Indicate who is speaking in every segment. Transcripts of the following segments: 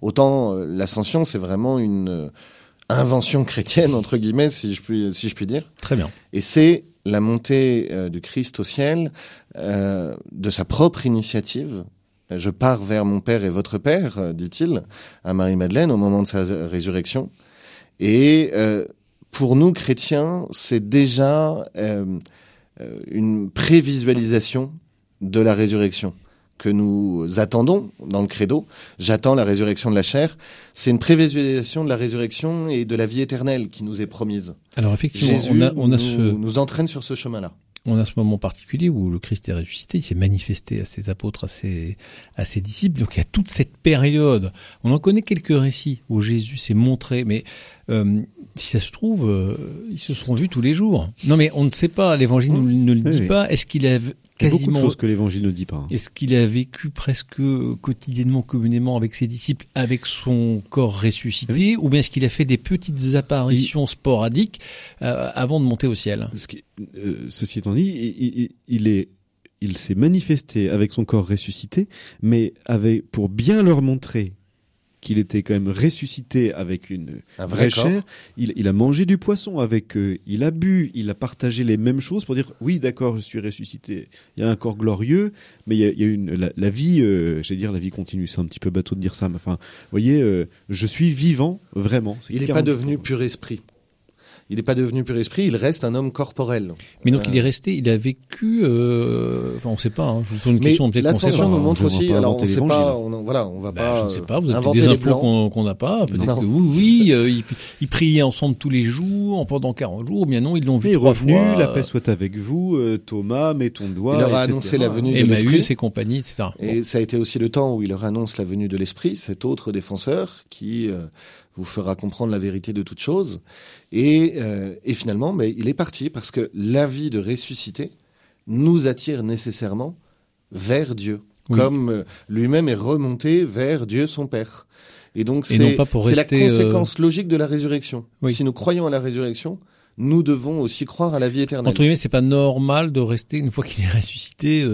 Speaker 1: Autant l'ascension, c'est vraiment une invention chrétienne, entre guillemets, si je puis dire.
Speaker 2: Très bien.
Speaker 1: Et c'est la montée du Christ au ciel, de sa propre initiative. Je pars vers mon Père et votre Père, dit-il à Marie-Madeleine au moment de sa résurrection. Et pour nous, chrétiens, c'est déjà une prévisualisation de la résurrection que nous attendons dans le credo. J'attends la résurrection de la chair. C'est une prévisualisation de la résurrection et de la vie éternelle qui nous est promise.
Speaker 2: Alors effectivement,
Speaker 1: Jésus nous entraîne sur ce chemin-là.
Speaker 2: On a ce moment particulier où le Christ est ressuscité, il s'est manifesté à ses apôtres, à ses disciples. Donc il y a toute cette période. On en connaît quelques récits où Jésus s'est montré, mais si ça se trouve, ils se seront vus tous les jours. Non, mais on ne sait pas. L'Évangile ne le dit pas. Est-ce qu'il a
Speaker 3: il y a beaucoup de choses que l'Évangile ne dit pas.
Speaker 2: Est-ce qu'il a vécu presque quotidiennement, communément avec ses disciples, avec son corps ressuscité, ou bien est-ce qu'il a fait des petites apparitions sporadiques avant de monter au ciel ?
Speaker 3: Ceci étant dit, il s'est manifesté avec son corps ressuscité, mais pour bien leur montrer qu'il était quand même ressuscité avec une vraie chair. Il a mangé du poisson avec eux, il a bu, il a partagé les mêmes choses pour dire oui, d'accord, je suis ressuscité. Il y a un corps glorieux, mais il y a la vie, j'allais dire la vie continue. C'est un petit peu bateau de dire ça, mais enfin, vous voyez, je suis vivant vraiment.
Speaker 1: Il n'est pas devenu pur esprit. Il n'est pas devenu pur esprit, il reste un homme corporel.
Speaker 2: Mais donc il est resté, il a vécu, enfin on ne sait pas, hein, je vous pose une question peut-être
Speaker 1: l'ascension nous montre aussi, alors on ne sait pas, on va pas
Speaker 2: je ne sais pas, vous avez des infos qu'on n'a pas, peut-être que oui, ils priaient ensemble tous les jours, pendant 40 jours, bien non, ils l'ont vu 3 fois.
Speaker 3: La paix soit avec vous, Thomas, mets ton doigt,
Speaker 1: il leur a annoncé la venue de l'Esprit.
Speaker 2: Emmaüs et compagnie, etc.
Speaker 1: Et ça a été aussi le temps où il leur annonce la venue de l'Esprit, cet autre défenseur qui vous fera comprendre la vérité de toute chose. Et finalement, il est parti parce que la vie de ressuscité nous attire nécessairement vers Dieu, comme lui-même est remonté vers Dieu son Père. Et donc c'est la conséquence logique de la résurrection. Oui. Si nous croyons à la résurrection, nous devons aussi croire à la vie éternelle.
Speaker 2: Entre guillemets, c'est pas normal de rester, une fois qu'il est ressuscité,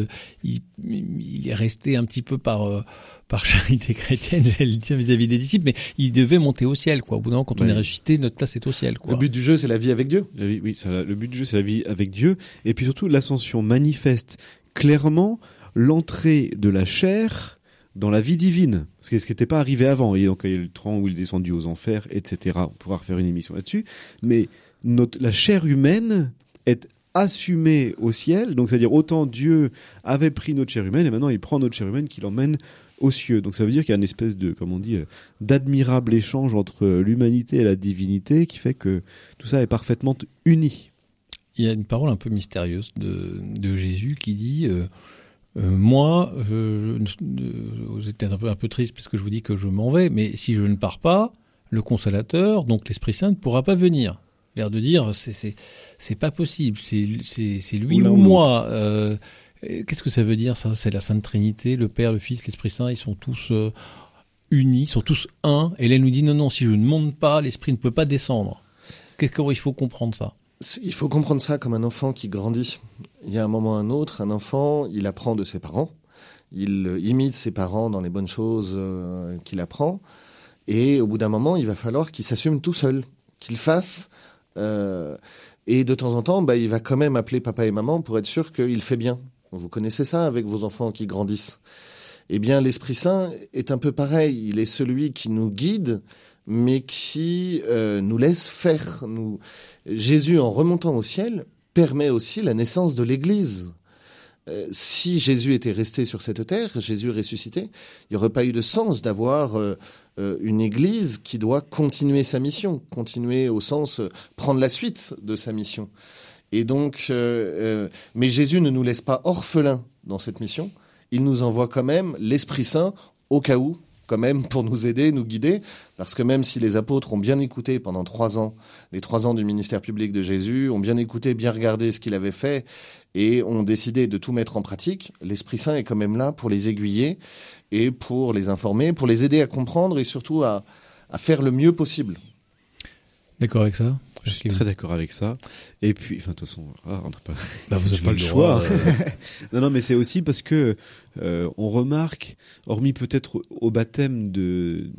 Speaker 2: il est resté un petit peu par charité chrétienne, j'allais dire, vis-à-vis des disciples, mais il devait monter au ciel, quoi. Au bout d'un moment, quand on est ressuscité, notre place est au ciel, quoi.
Speaker 1: Le but du jeu, c'est la vie avec Dieu.
Speaker 3: Le but du jeu, c'est la vie avec Dieu. Et puis surtout, l'ascension manifeste clairement l'entrée de la chair dans la vie divine. Ce qui n'était pas arrivé avant. Et donc, il y a eu le temps où il est descendu aux enfers, etc. On pourra refaire une émission là-dessus. Mais la chair humaine est assumée au ciel. Donc, c'est-à-dire, autant Dieu avait pris notre chair humaine et maintenant il prend notre chair humaine qu'il l'emmène aux cieux. Donc ça veut dire qu'il y a une espèce de, comme on dit, d'admirable échange entre l'humanité et la divinité qui fait que tout ça est parfaitement uni.
Speaker 2: Il y a une parole un peu mystérieuse de Jésus qui dit moi, vous êtes peut-être un peu triste parce que je vous dis que je m'en vais, mais si je ne pars pas, le Consolateur, donc l'Esprit Saint, ne pourra pas venir. L'air de dire, c'est pas possible, c'est lui ou moi. Qu'est-ce que ça veut dire, ça ? C'est la Sainte Trinité, le Père, le Fils, l'Esprit Saint, ils sont tous unis, ils sont tous un. Et là, elle nous dit, non, si je ne monte pas, l'Esprit ne peut pas descendre. Comment il faut comprendre ça ?
Speaker 1: Il faut comprendre ça comme un enfant qui grandit. Il y a un moment ou un autre, un enfant, il apprend de ses parents. Il imite ses parents dans les bonnes choses qu'il apprend. Et au bout d'un moment, il va falloir qu'il s'assume tout seul, qu'il fasse. Et de temps en temps, il va quand même appeler papa et maman pour être sûr qu'il fait bien. Vous connaissez ça avec vos enfants qui grandissent. Eh bien, l'Esprit Saint est un peu pareil. Il est celui qui nous guide, mais qui nous laisse faire. Jésus, en remontant au ciel, permet aussi la naissance de l'Église. Si Jésus était resté sur cette terre, Jésus ressuscité, il n'y aurait pas eu de sens d'avoir une Église qui doit continuer sa mission, continuer au sens prendre la suite de sa mission. Et donc, mais Jésus ne nous laisse pas orphelins dans cette mission. Il nous envoie quand même l'Esprit Saint au cas où, quand même, pour nous aider, nous guider. Parce que même si les apôtres ont bien écouté pendant 3 ans, les 3 ans du ministère public de Jésus, ont bien écouté, bien regardé ce qu'il avait fait et ont décidé de tout mettre en pratique, l'Esprit Saint est quand même là pour les aiguiller et pour les informer, pour les aider à comprendre et surtout à faire le mieux possible.
Speaker 2: D'accord avec ça ?
Speaker 3: Je suis très d'accord avec ça. Et puis, de toute façon, on n'a pas,
Speaker 2: vous avez
Speaker 3: pas le choix. Non, mais c'est aussi parce que on remarque, hormis peut-être au baptême